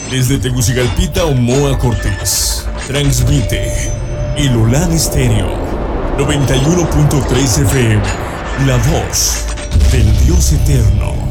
Desde Tegucigalpita o Moa Cortés, transmite El Olán Estéreo 91.3 FM, la voz del Dios eterno.